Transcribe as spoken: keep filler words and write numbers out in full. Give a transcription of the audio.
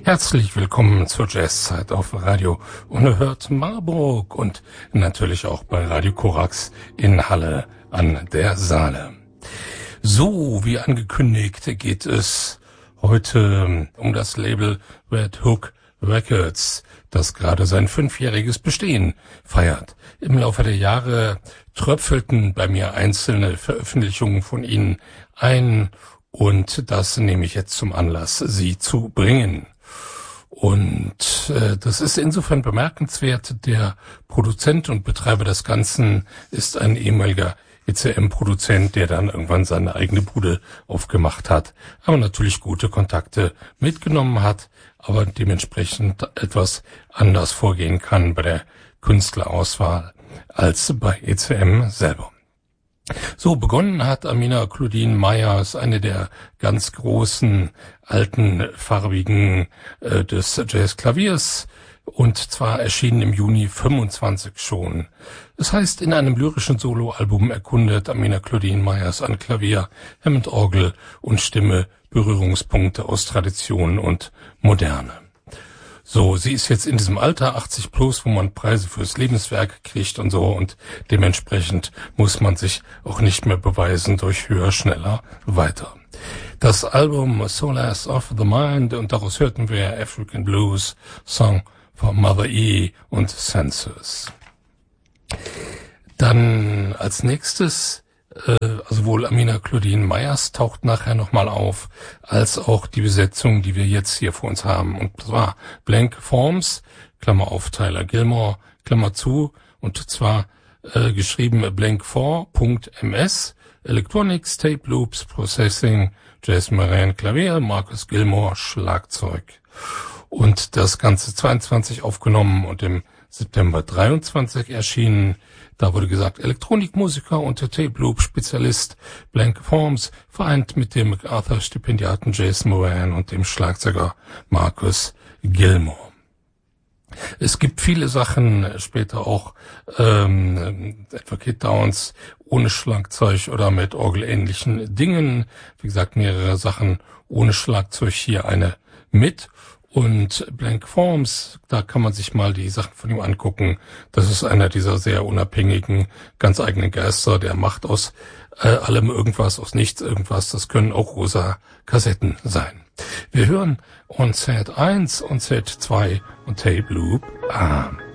Herzlich willkommen zur Jazzzeit auf Radio Unerhört Marburg und natürlich auch bei Radio Korax in Halle an der Saale. So, wie angekündigt, geht es heute um das Label Red Hook Records, das gerade sein fünfjähriges Bestehen feiert. Im Laufe der Jahre tröpfelten bei mir einzelne Veröffentlichungen von ihnen ein und das nehme ich jetzt zum Anlass, sie zu bringen. Und äh, das ist insofern bemerkenswert. Der Produzent und Betreiber des Ganzen ist ein ehemaliger E C M-Produzent, der dann irgendwann seine eigene Bude aufgemacht hat, aber natürlich gute Kontakte mitgenommen hat, aber dementsprechend etwas anders vorgehen kann bei der Künstlerauswahl als bei E C M selber. So, begonnen hat Amina Claudine Myers, eine der ganz großen, alten, farbigen äh, des Jazzklaviers, und zwar erschienen im Juni fünfundzwanzig schon. Das heißt, in einem lyrischen Soloalbum erkundet Amina Claudine Myers an Klavier, Hammond Orgel und Stimme Berührungspunkte aus Tradition und Moderne. So, sie ist jetzt in diesem Alter, achtzig plus, wo man Preise fürs Lebenswerk kriegt und so, und dementsprechend muss man sich auch nicht mehr beweisen durch höher, schneller, weiter. Das Album Solace of the Mind, und daraus hörten wir African Blues, Song for Mother E und Census. Dann als nächstes also sowohl Amina Claudine Myers taucht nachher nochmal auf, als auch die Besetzung, die wir jetzt hier vor uns haben. Und zwar Blank Forms, Klammer auf Tyler Gilmore, Klammer zu, und zwar äh, geschrieben blank four punkt m s, Electronics, Tape Loops, Processing, Jason Moran Klavier, Marcus Gilmore Schlagzeug. Und das Ganze zweiundzwanzig aufgenommen und im September dreiundzwanzig erschienen. Da wurde gesagt, Elektronikmusiker und der Tape-Loop-Spezialist Blank Forms vereint mit dem MacArthur-Stipendiaten Jason Moran und dem Schlagzeuger Marcus Gilmore. Es gibt viele Sachen, später auch ähm, etwa Kid Downs ohne Schlagzeug oder mit orgelähnlichen Dingen. Wie gesagt, mehrere Sachen ohne Schlagzeug, hier eine mit. Und Blank Forms, da kann man sich mal die Sachen von ihm angucken. Das ist einer dieser sehr unabhängigen, ganz eigenen Geister, der macht aus äh, allem irgendwas, aus nichts irgendwas. Das können auch rosa Kassetten sein. Wir hören On Set eins, On Set zwei und Tape Loop A.